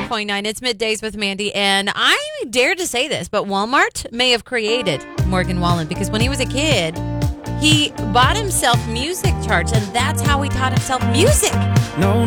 104.9. It's Middays with Mandy, and I dare to say this, but Walmart may have created Morgan Wallen because when he was a kid, he bought himself music charts, and that's how he taught himself music. No,